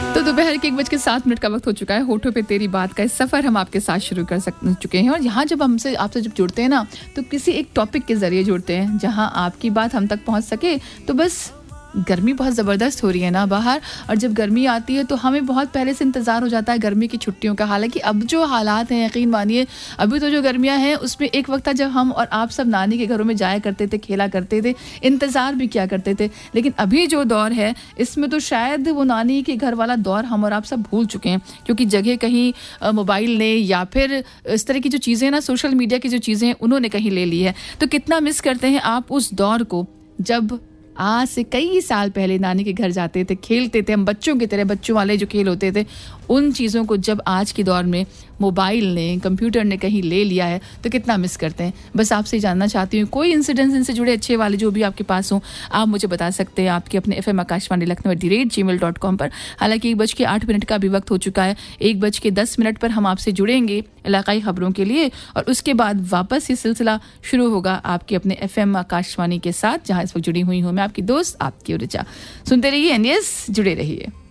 तो दोपहर के 1:07 का वक्त हो चुका है। होठों पे तेरी बात का इस सफ़र हम आपके साथ शुरू कर चुके हैं और यहाँ जब आपसे जब जुड़ते हैं ना तो किसी एक टॉपिक के ज़रिए जुड़ते हैं जहाँ आपकी बात हम तक पहुँच सके। तो बस गर्मी बहुत ज़बरदस्त हो रही है ना बाहर, और जब गर्मी आती है तो हमें बहुत पहले से इंतज़ार हो जाता है गर्मी की छुट्टियों का। हालांकि अब जो हालात हैं, यकीन मानिए, अभी तो जो गर्मियां हैं उसमें एक वक्त था जब हम और आप सब नानी के घरों में जाया करते थे, खेला करते थे, इंतज़ार भी किया करते थे। लेकिन अभी जो दौर है इसमें तो शायद वो नानी के घर वाला दौर हम और आप सब भूल चुके हैं, क्योंकि जगह कहीं मोबाइल ने या फिर इस तरह की जो चीज़ें ना, सोशल मीडिया की जो चीज़ें उन्होंने कहीं ले ली है। तो कितना मिस करते हैं आप उस दौर को जब आज से कई साल पहले नानी के घर जाते थे, खेलते थे हम बच्चों की तरह, बच्चों वाले जो खेल होते थे, उन चीज़ों को जब आज के दौर में मोबाइल ने, कंप्यूटर ने कहीं ले लिया है तो कितना मिस करते हैं। बस आपसे जानना चाहती हूँ कोई इंसिडेंट्स इनसे जुड़े अच्छे वाले जो भी आपके पास हों, आप मुझे बता सकते हैं आपके अपने FM आकाशवाणी लखनऊ @gmail.com पर। हालांकि 1:08 का भी वक्त हो चुका है। 1:10 पर हम आपसे जुड़ेंगे इलाकाई खबरों के लिए और उसके बाद वापस ये सिलसिला शुरू होगा आपके अपने FM आकाशवाणी के साथ, जहाँ इस वक्त जुड़ी हुई हूँ मैं आपकी दोस्त, आपकी ऋचा। सुनते रहिए NS, जुड़े रहिए।